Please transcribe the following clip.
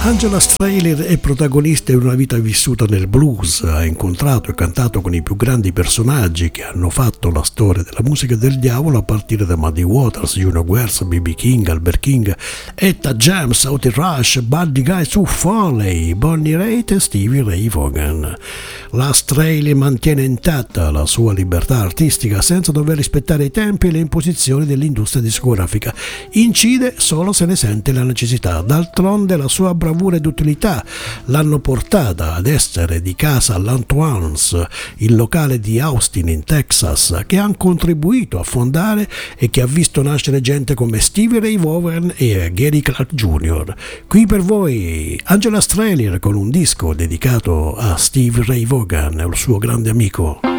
Angela Strehler è protagonista di una vita vissuta nel blues, ha incontrato e cantato con i più grandi personaggi che hanno fatto la storia della musica del diavolo, a partire da Muddy Waters, Junior Wells, B.B. King, Albert King, Etta James, Otis Rush, Buddy Guy, Sue Foley, Bonnie Raitt e Stevie Ray Vaughan. La Strehler mantiene intatta la sua libertà artistica senza dover rispettare i tempi e le imposizioni dell'industria discografica. Incide solo se ne sente la necessità. D'altronde la sua bravura ed utilità l'hanno portata ad essere di casa all'Antoine's, il locale di Austin in Texas, che ha contribuito a fondare e che ha visto nascere gente come Stevie Ray Vaughan e Gary Clark Jr. Qui per voi Angela Strehler con un disco dedicato a Stevie Ray Vaughan e al suo grande amico.